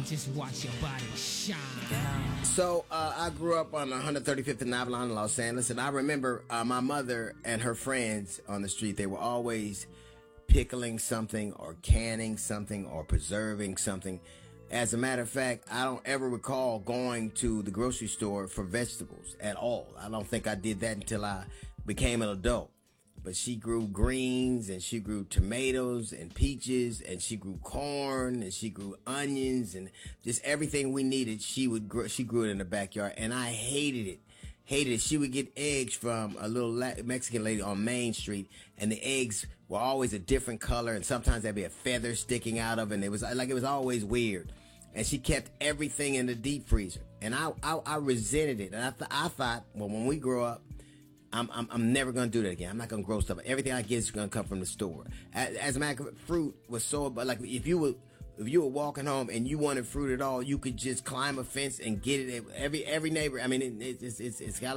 just watch your body shine. So I grew up on 135th and Avalon in Los Angeles, and I remember my mother and her friends on the street. They were always pickling something or canning something or preserving something. As a matter of fact, I don't ever recall going to the grocery store for vegetables at all. I don't think I did that until I became an adult. But she grew greens, and she grew tomatoes and peaches, and she grew corn, and she grew onions, and just everything we needed. She grew it in the backyard, and I hated it. She would get eggs from a little Mexican lady on Main Street, and the eggs were always a different color, and sometimes there'd be a feather sticking out of it, and it was always weird. And she kept everything in the deep freezer, and I resented it. And I thought, well, when we grow up, I'm never gonna do that again. I'm not gonna grow stuff. Everything I get is gonna come from the store. As a matter of fact, fruit was so, but like if you were walking home and you wanted fruit at all, you could just climb a fence and get it. Every neighbor. I mean, it's got